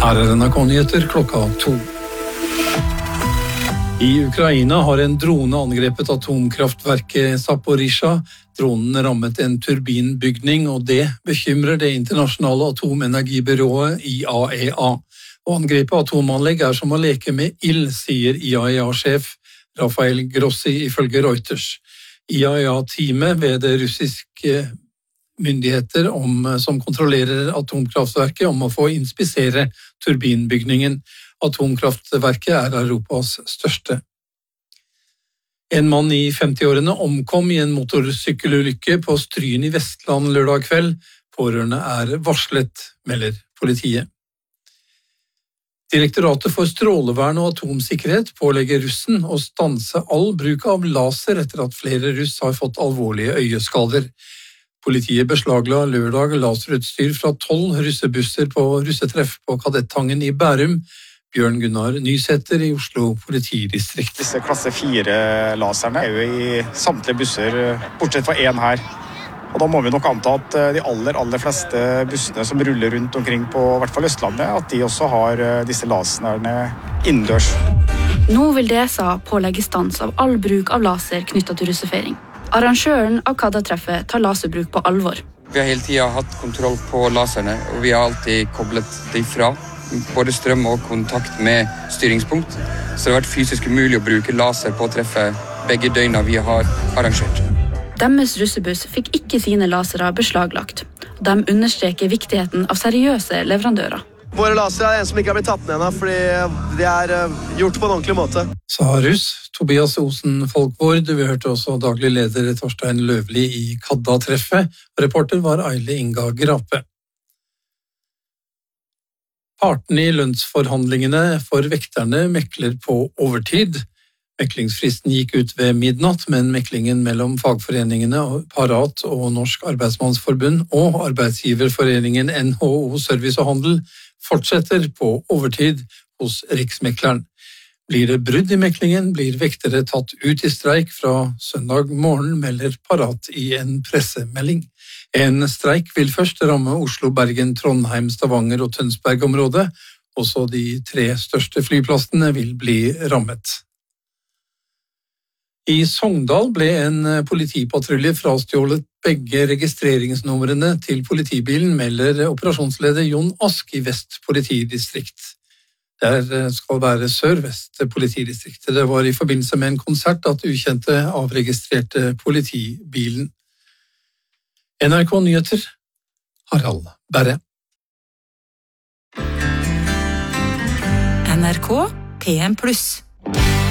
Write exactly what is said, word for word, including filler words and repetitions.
Her er N R K-nyheter klokka to. I Ukraina har en drone angrepet atomkraftverket Zaporizjzja. Dronen rammet en turbinbygning, og det bekymrer det internasjonale atomenergibyrået I A E A. Å angrepe atomanlegg er som å leke med ild, sier I A E A-sjef Rafael Grossi ifølge Reuters. I A E A-teamet ved det russiske myndigheter om, som kontrollerer atomkraftverket om å få inspisere turbinbygningen. Atomkraftverket er Europas største. En mann I femtiårene omkom I en motorsykkelulykke på Stryn I Vestland lørdag kveld. Pårørende er varslet, melder politiet. Direktoratet for strålevern og atomsikkerhet pålegger russen å stanse all bruk av laser etter at flere russ har fått alvorlige øyeskader. Politiet beslagla lørdag laserutstyr fra tolv russebusser på russetreff på Kadettangen I Bærum. Bjørn Gunnar Nysæter I Oslo politidistrikt. Disse klasse fire laserne er jo I samtlige busser, bortsett fra en her. Og da må vi nok anta at de aller, aller fleste bussene som ruller rundt omkring på I hvert fall Østlandet, at de også har disse laserne innendørs. Nå vil D S A pålegge stans av all bruk av laser knyttet til russefeiring. Arrangøren av Kadda-treffet tar laserbruk på alvor. Vi har hele tiden hatt kontroll på laserne, og vi har alltid koblet det fra. Både strøm og kontakt med styringspunkt. Så det har vært fysisk umulig å bruke laser på å treffe begge døgna vi har arrangert. Deres russebuss fikk ikke sine lasere beslaglagt. De understreker viktigheten av seriøse leverandører. Våre lasere er en som ikke har blitt tatt ned ennå, fordi de er gjort på en ordentlig måte. Sa russ Tobias Osen Folkvord. Vi hørte også daglig leder Torstein Løvli I Kadda-treffet. Reporter var Eile Inga Grape. Partene I lønnsforhandlingene for vekterne mekler på overtid. Meklingsfristen gikk ut ved midnatt, men meklingen mellom fagforeningene Parat og Norsk Arbeidsmannsforbund og arbeidsgiverforeningen N H O Service og Handel fortsetter på overtid hos Riksmekleren. Blir det brudd I meklingen, blir vektere tatt ut I streik fra søndag morgen, melder Parat I en pressemelding. En streik vil først ramme Oslo, Bergen, Trondheim, Stavanger og Tønsberg-området. Også de tre største flyplassene vil bli rammet. I Sogndal ble en politipatrulje frastjålet begge registreringsnumrene til politibilen, melder operasjonsleder Jon Ask I Vest politidistrikt. Der skal være Sør-Vest politidistrikt. Det var I forbindelse med en konsert at ukjente avregistrerte politibilen. N R K-nyheter, Harald Berre. N R K P M pluss.